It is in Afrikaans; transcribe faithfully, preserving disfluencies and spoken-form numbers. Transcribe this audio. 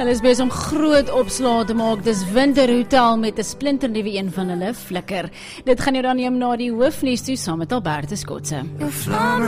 Hulle is besig om groot opslae te maak. Dis Winter Hotel met 'n splinternuwe een van hulle, Flikker. Dit gaan jou dan neem na die hoofnuus toe saam met Albertus Kotse.